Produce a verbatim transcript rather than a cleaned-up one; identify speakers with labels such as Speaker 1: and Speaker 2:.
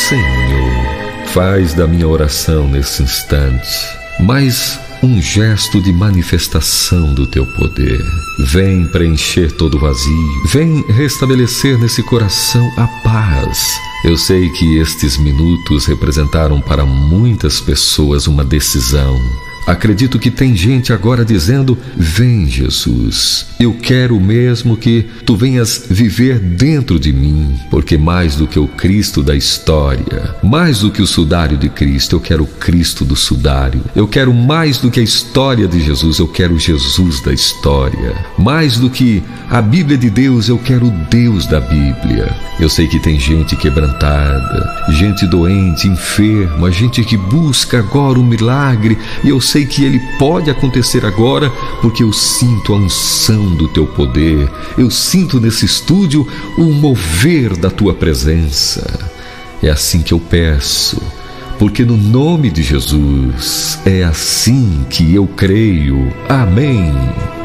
Speaker 1: Senhor, faz da minha oração nesse instante mais um gesto de manifestação do teu poder. Vem preencher todo o vazio, vem restabelecer nesse coração a paz. Eu sei que estes minutos representaram para muitas pessoas uma decisão. Acredito que tem gente agora dizendo: vem, Jesus, eu quero mesmo que tu venhas viver dentro de mim, porque mais do que o Cristo da história, mais do que o sudário de Cristo, eu quero o Cristo do sudário. Eu quero mais do que a história de Jesus, eu quero o Jesus da história. Mais do que a Bíblia de Deus, eu quero o Deus da Bíblia. Eu sei que tem gente quebrantada, gente doente, enferma, gente que busca agora um milagre, e eu sei que ele pode acontecer agora, porque eu sinto a unção do teu poder, eu sinto nesse estúdio o mover da tua presença. É assim que eu peço, porque no nome de Jesus é assim que eu creio. Amém.